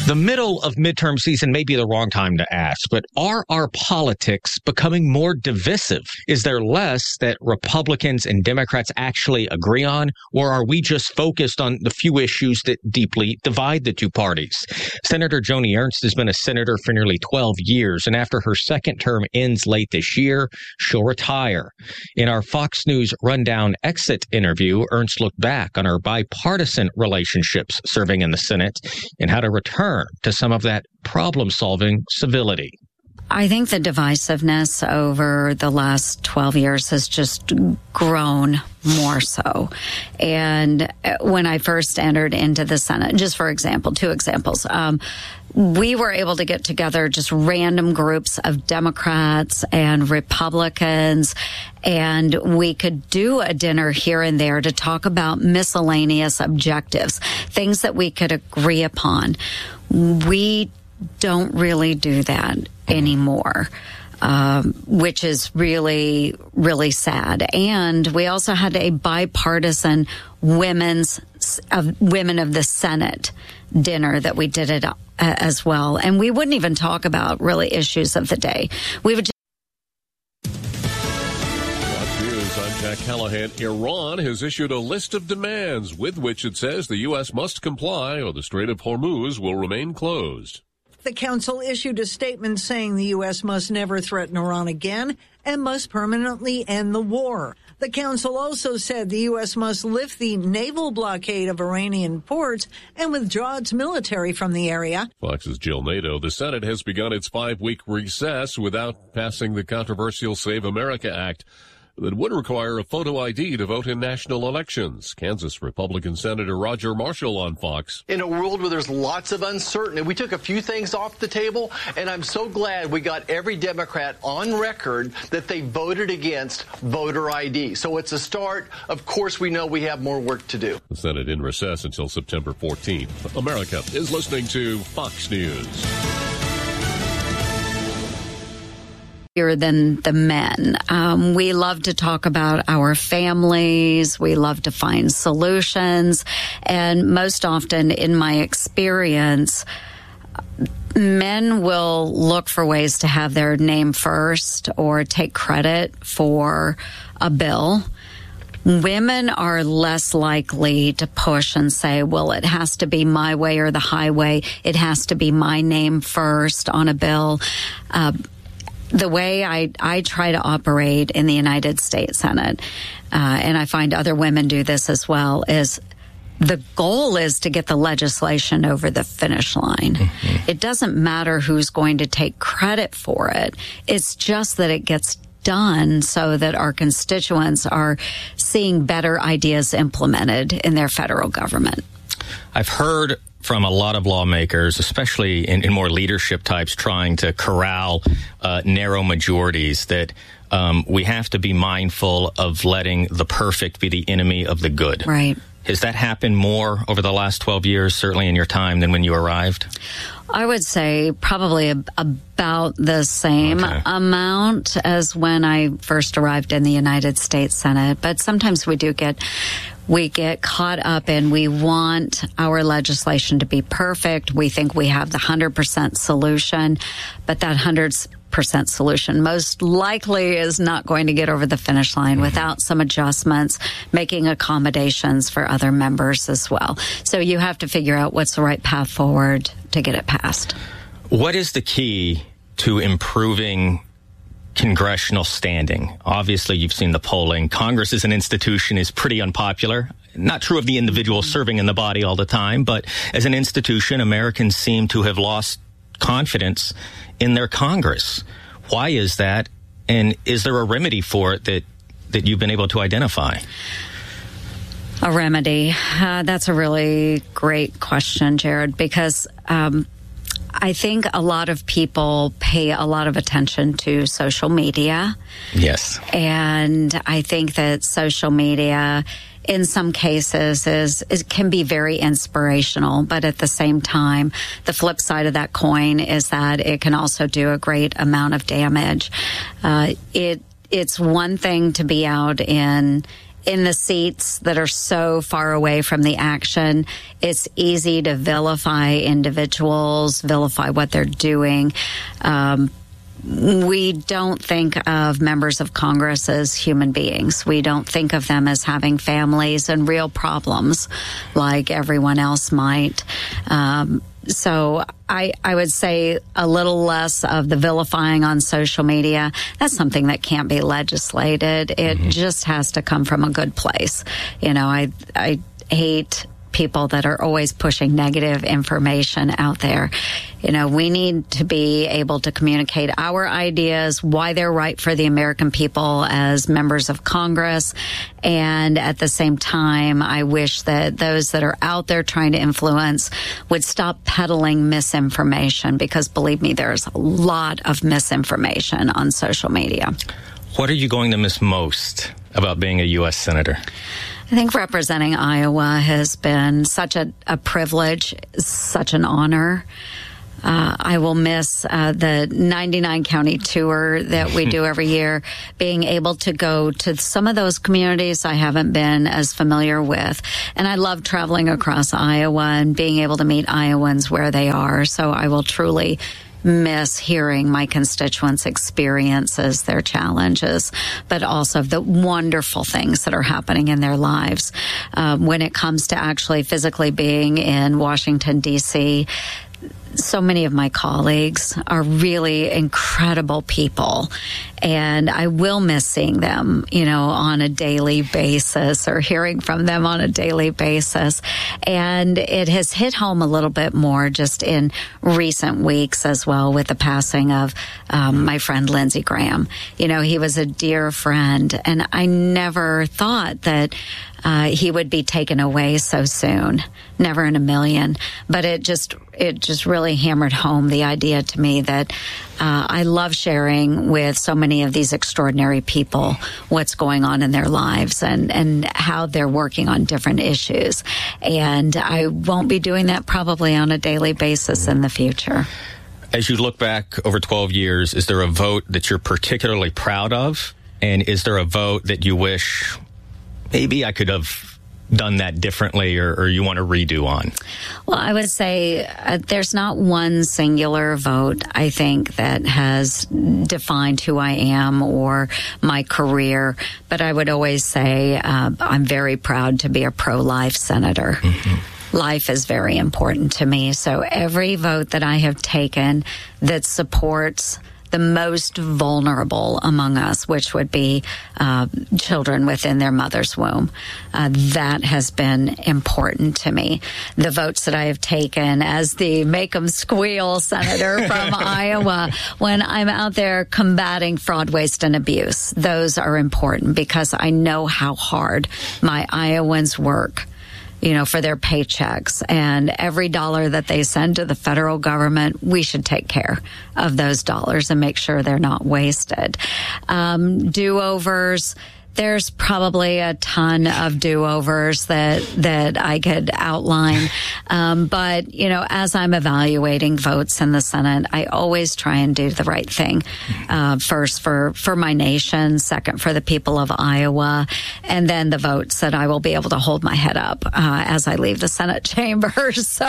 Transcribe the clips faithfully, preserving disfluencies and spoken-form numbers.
The middle of midterm season may be the wrong time to ask, but are our politics becoming more divisive? Is there less that Republicans and Democrats actually agree on, or are we just focused on the few issues that deeply divide the two parties? Senator Joni Ernst has been a senator for nearly twelve years, and after her second term ends late this year, she'll retire. In our Fox News Rundown exit interview, Ernst looked back on her bipartisan relationships serving in the Senate and how to return to some of that problem-solving civility. I think the divisiveness over the last twelve years has just grown more so. And when I first entered into the Senate, just for example, two examples, um, we were able to get together just random groups of Democrats and Republicans, and we could do a dinner here and there to talk about miscellaneous objectives, things that we could agree upon. We don't really do that anymore, um, which is really, really sad. And we also had a bipartisan women's uh, women of the Senate dinner that we did it uh, as well. And we wouldn't even talk about really issues of the day. We would just I'm Jack Callahan. Iran has issued a list of demands with which it says the U S must comply or the Strait of Hormuz will remain closed. The council issued a statement saying the U S must never threaten Iran again and must permanently end the war. The council also said the U S must lift the naval blockade of Iranian ports and withdraw its military from the area. Fox's Jill Nato. The Senate has begun its five-week recess without passing the controversial Save America Act that would require a photo I D to vote in national elections. Kansas Republican Senator Roger Marshall on Fox. In a world where there's lots of uncertainty, we took a few things off the table, and I'm so glad we got every Democrat on record that they voted against voter I D. So it's a start. Of course, we know we have more work to do. The Senate in recess until September fourteenth. America is listening to Fox News. Than the men. Um, we love to talk about our families. We love to find solutions. And most often, in my experience, men will look for ways to have their name first or take credit for a bill. Women are less likely to push and say, well, it has to be my way or the highway. It has to be my name first on a bill. Uh, The way I, I try to operate in the United States Senate, uh, and I find other women do this as well, is the goal is to get the legislation over the finish line. Mm-hmm. It doesn't matter who's going to take credit for it. It's just that it gets done so that our constituents are seeing better ideas implemented in their federal government. I've heard from a lot of lawmakers, especially in, in more leadership types, trying to corral uh, narrow majorities, that um, we have to be mindful of letting the perfect be the enemy of the good. Right. Has that happened more over the last twelve years, certainly in your time, than when you arrived? I would say probably ab- about the same okay. amount as when I first arrived in the United States Senate. But sometimes we do get we get caught up in we want our legislation to be perfect. We think we have the one hundred percent solution, but that one hundred percent solution most likely is not going to get over the finish line mm-hmm. without some adjustments, making accommodations for other members as well. So you have to figure out what's the right path forward to get it passed. What is the key to improving congressional standing? Obviously, you've seen the polling. Congress as an institution is pretty unpopular. Not true of the individual serving in the body all the time, but as an institution, Americans seem to have lost confidence in their Congress. Why is that? And is there a remedy for it that, that you've been able to identify? A remedy. Uh, that's a really great question, Jared, because um, I think a lot of people pay a lot of attention to social media. Yes. And I think that social media in some cases is, is can be very inspirational, but at the same time, the flip side of that coin is that it can also do a great amount of damage. Uh, it it's one thing to be out in in the seats that are so far away from the action, it's easy to vilify individuals, vilify what they're doing. Um, we don't think of members of Congress as human beings. We don't think of them as having families and real problems like everyone else might. Um, So I, I would say a little less of the vilifying on social media. That's something that can't be legislated. It mm-hmm. just has to come from a good place. You know, I, I hate people that are always pushing negative information out there. You know, we need to be able to communicate our ideas, why they're right for the American people as members of Congress. And at the same time, I wish that those that are out there trying to influence would stop peddling misinformation, because believe me, there's a lot of misinformation on social media. What are you going to miss most about being a U S Senator? I think representing Iowa has been such a, a privilege, such an honor. Uh, I will miss uh, the ninety-nine county tour that we do every year, being able to go to some of those communities I haven't been as familiar with. And I love traveling across Iowa and being able to meet Iowans where they are. So I will truly miss hearing my constituents' experiences, their challenges, but also the wonderful things that are happening in their lives. Um, when it comes to actually physically being in Washington, D C, so many of my colleagues are really incredible people, and I will miss seeing them, you know, on a daily basis or hearing from them on a daily basis. And it has hit home a little bit more just in recent weeks as well with the passing of um, my friend Lindsey Graham. You know, he was a dear friend, and I never thought that Uh, he would be taken away so soon. Never in a million. But it just it just really hammered home the idea to me that uh, I love sharing with so many of these extraordinary people what's going on in their lives and, and how they're working on different issues. And I won't be doing that probably on a daily basis in the future. As you look back over twelve years, is there a vote that you're particularly proud of? And is there a vote that you wish maybe I could have done that differently, or, or you want to redo on? Well, I would say uh, there's not one singular vote, I think, that has defined who I am or my career. But I would always say uh, I'm very proud to be a pro-life senator. Mm-hmm. Life is very important to me. So every vote that I have taken that supports the most vulnerable among us, which would be uh, children within their mother's womb. Uh, that has been important to me. The votes that I have taken as the make 'em squeal senator from Iowa, when I'm out there combating fraud, waste, and abuse, those are important because I know how hard my Iowans work, you know, for their paychecks, and every dollar that they send to the federal government, we should take care of those dollars and make sure they're not wasted. Um, do-overs. There's probably a ton of do-overs that that I could outline. Um, but, you know, as I'm evaluating votes in the Senate, I always try and do the right thing. Uh, first for, for my nation, second for the people of Iowa, and then the votes that I will be able to hold my head up uh, as I leave the Senate chamber. So,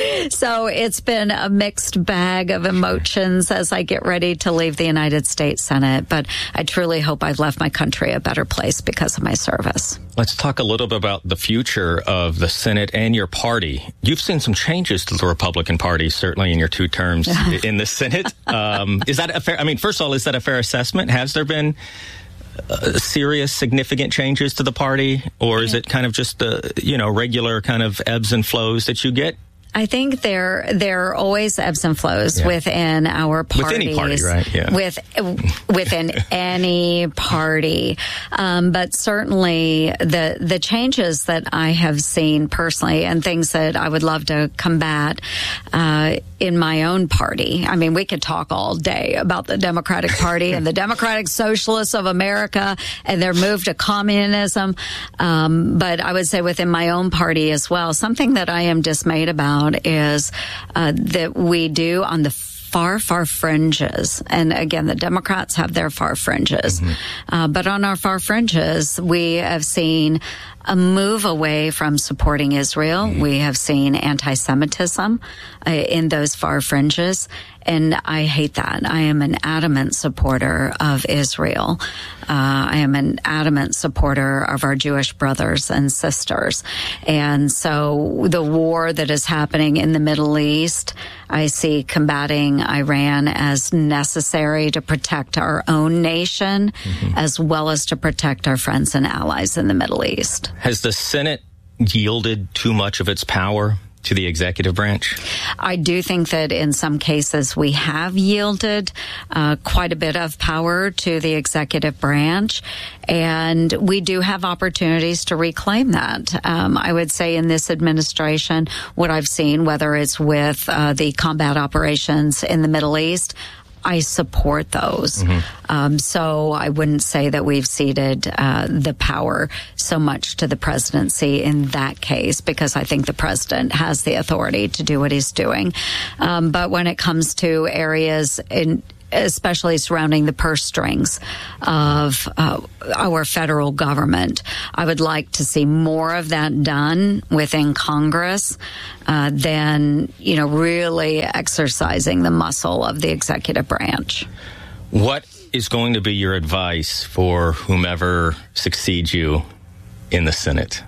so it's been a mixed bag of emotions as I get ready to leave the United States Senate. But I truly hope I've left my country a better place because of my service. Let's talk a little bit about the future of the Senate and your party. You've seen some changes to the Republican Party, certainly in your two terms in the Senate. Um, is that a fair, I mean, first of all, is that a fair assessment? Has there been uh, serious, significant changes to the party, or is it kind of just the, you know, regular kind of ebbs and flows that you get? I think there there are always ebbs and flows yeah. within our parties. With any party, right? Yeah. With, within any party. Um, but certainly the the changes that I have seen personally and things that I would love to combat uh, in my own party. I mean, we could talk all day about the Democratic Party and the Democratic Socialists of America and their move to communism. Um, but I would say within my own party as well, something that I am dismayed about is uh, that we do on the far, far fringes, and again, the Democrats have their far fringes, mm-hmm. uh, but on our far fringes, we have seen a move away from supporting Israel. Mm-hmm. We have seen anti-Semitism uh, in those far fringes, and I hate that. I am an adamant supporter of Israel. Uh, I am an adamant supporter of our Jewish brothers and sisters. And so the war that is happening in the Middle East, I see combating Iran as necessary to protect our own nation, mm-hmm. as well as to protect our friends and allies in the Middle East. Has the Senate yielded too much of its power to the executive branch? I do think that in some cases we have yielded uh, quite a bit of power to the executive branch, and we do have opportunities to reclaim that. Um, I would say in this administration, what I've seen, whether it's with uh, the combat operations in the Middle East, I support those. Mm-hmm. Um, so I wouldn't say that we've ceded uh, the power so much to the presidency in that case, because I think the president has the authority to do what he's doing. Um, but when it comes to areas in especially surrounding the purse strings of uh, our federal government, I would like to see more of that done within Congress uh, than, you know, really exercising the muscle of the executive branch. What is going to be your advice for whomever succeeds you in the Senate?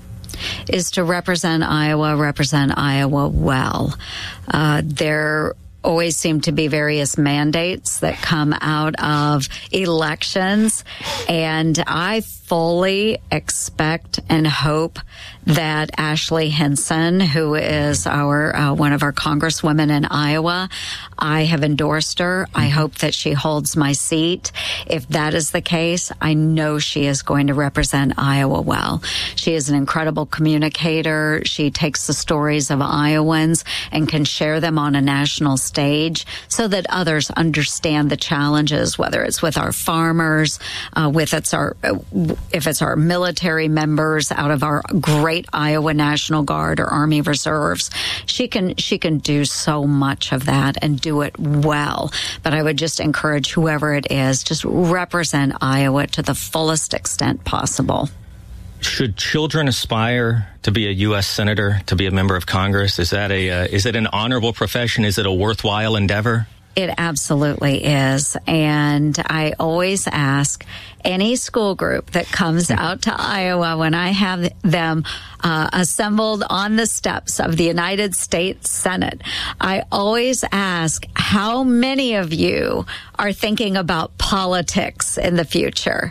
Is to represent Iowa, represent Iowa well. Uh, there always seem to be various mandates that come out of elections, and I fully expect and hope that Ashley Hinson, who is our uh, one of our congresswomen in Iowa, I have endorsed her. I hope that she holds my seat. If that is the case, I know she is going to represent Iowa well. She is an incredible communicator. She takes the stories of Iowans and can share them on a national stage so that others understand the challenges, whether it's with our farmers, uh, with it's our, if it's our military members out of our great Iowa National Guard or Army Reserves. She can she can do so much of that and do it well. But I would just encourage whoever it is, just represent Iowa to the fullest extent possible. Should children aspire to be a U S senator, to be a member of Congress? Is that a uh, is it an honorable profession? Is it a worthwhile endeavor? It absolutely is. And I always ask any school group that comes out to Iowa, when I have them uh, assembled on the steps of the United States Senate, I always ask, how many of you are thinking about politics in the future?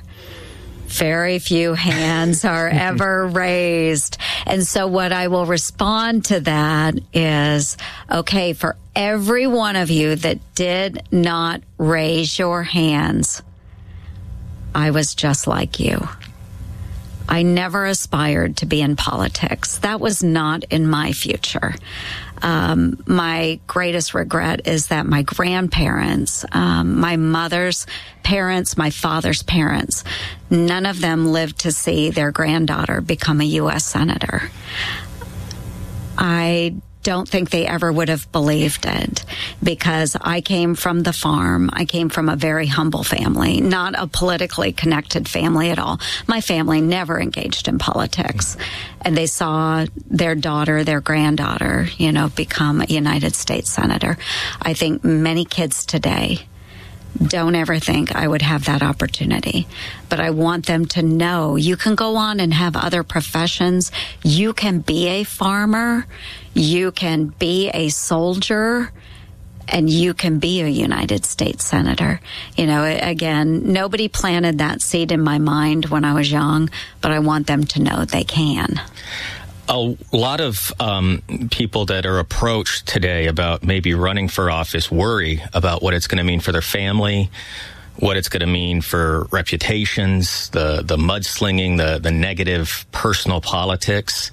Very few hands are ever raised. And so what I will respond to that is, okay, for every one of you that did not raise your hands, I was just like you. I never aspired to be in politics. That was not in my future. Um, my greatest regret is that my grandparents, um, my mother's parents, my father's parents, none of them lived to see their granddaughter become a U S senator. I don't think they ever would have believed it, because I came from the farm. I came from a very humble family, not a politically connected family at all. My family never engaged in politics, and they saw their daughter, their granddaughter, you know, become a United States senator. I think many kids today don't ever think I would have that opportunity. But I want them to know you can go on and have other professions. You can be a farmer. You can be a soldier. And you can be a United States senator. You know, again, nobody planted that seed in my mind when I was young, but I want them to know they can. A lot of um, people that are approached today about maybe running for office worry about what it's going to mean for their family, what it's going to mean for reputations, the the mudslinging, the the negative personal politics.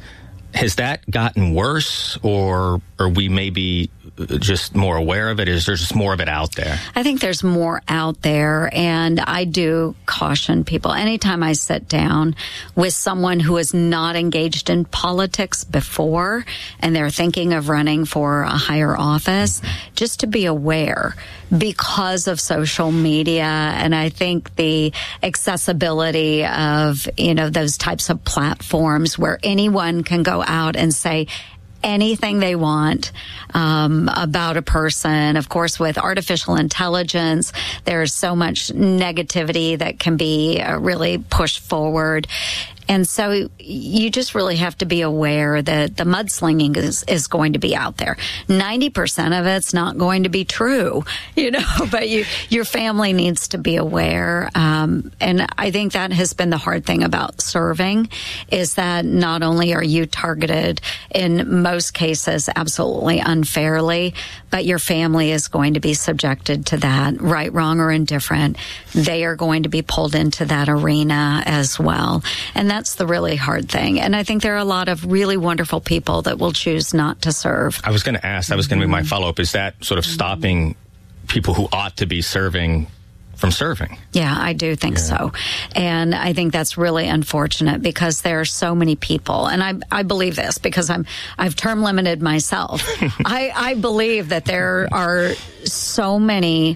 has that gotten worse, or are we maybe just more aware of it? Is there just more of it out there? I think there's more out there, and I do caution people. Anytime I sit down with someone who is not engaged in politics before and they're thinking of running for a higher office, just to be aware because of social media, and I think the accessibility of, you know, those types of platforms where anyone can go out and say anything they want um, about a person. Of course, with artificial intelligence, there's so much negativity that can be uh, really pushed forward. And so you just really have to be aware that the mudslinging is, is going to be out there. ninety percent of it's not going to be true, you know, but you, your family needs to be aware. Um, and I think that has been the hard thing about serving, is that not only are you targeted in most cases absolutely unfairly, but your family is going to be subjected to that, right, wrong, or indifferent. They are going to be pulled into that arena as well. And that's That's the really hard thing. And I think there are a lot of really wonderful people that will choose not to serve. I was going to ask, that was going to be my follow-up. Is that sort of stopping people who ought to be serving from serving? Yeah, I do think yeah. so. And I think that's really unfortunate because there are so many people. And I I believe this because I'm, I've term limited myself. I, I believe that there are so many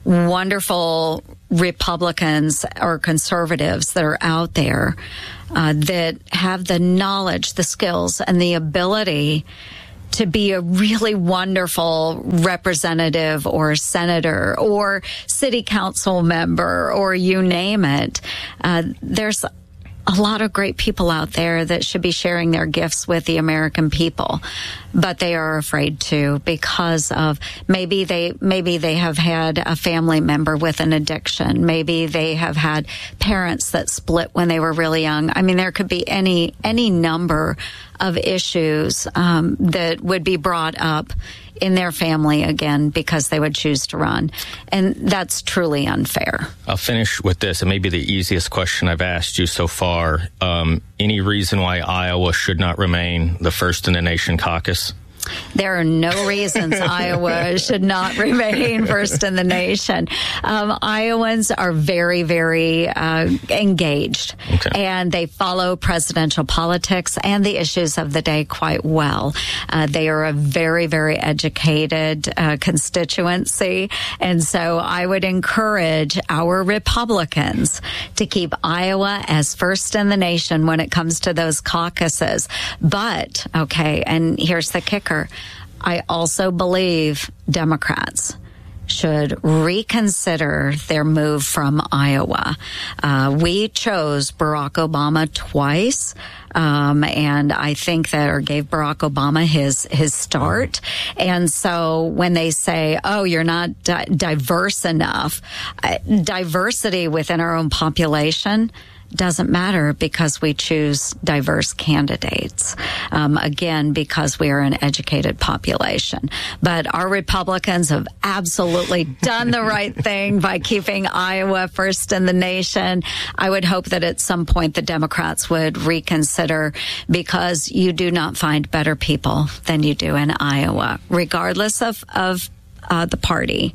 wonderful Republicans or conservatives that are out there uh, that have the knowledge, the skills, and the ability to be a really wonderful representative or senator or city council member or you name it. Uh, there's a lot of great people out there that should be sharing their gifts with the American people, but they are afraid to because of maybe they maybe they have had a family member with an addiction. Maybe they have had parents that split when they were really young. I mean, there could be any any number of issues um, that would be brought up in their family again because they would choose to run. And that's truly unfair. I'll finish with this. It may be the easiest question I've asked you so far. Um, any reason why Iowa should not remain the first in the nation caucus? There are no reasons Iowa should not remain first in the nation. Um, Iowans are very, very uh, engaged, okay. and they follow presidential politics and the issues of the day quite well. Uh, they are a very, very educated uh, constituency, and so I would encourage our Republicans to keep Iowa as first in the nation when it comes to those caucuses. But, okay, and here's the kicker. I also believe Democrats should reconsider their move from Iowa. Uh, we chose Barack Obama twice, um, and I think that, or gave Barack Obama his his start. And so when they say, "Oh, you're not di- diverse enough," uh, diversity within our own population doesn't matter because we choose diverse candidates. Um, again, because we are an educated population. But our Republicans have absolutely done the right thing by keeping Iowa first in the nation. I would hope that at some point the Democrats would reconsider because you do not find better people than you do in Iowa, regardless of, of uh, the party.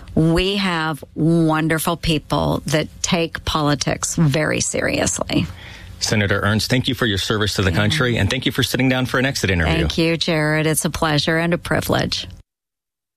We have wonderful people that take politics very seriously. Senator Ernst, thank you for your service to the yeah. country, and thank you for sitting down for an exit interview. Thank you, Jared. It's a pleasure and a privilege.